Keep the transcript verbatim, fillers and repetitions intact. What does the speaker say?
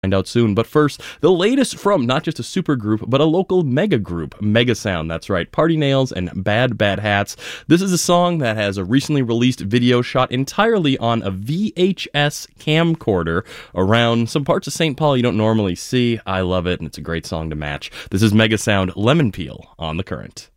Find out soon. But first, the latest from not just a super group, but a local mega group, Megasound. That's right, Party Nails and Bad Bad Hats. This is a song that has a recently released video shot entirely on a V H S camcorder around some parts of Saint Paul you don't normally see. I love it, and it's a great song to match. This is Megasound, Lemon Peel on The Current.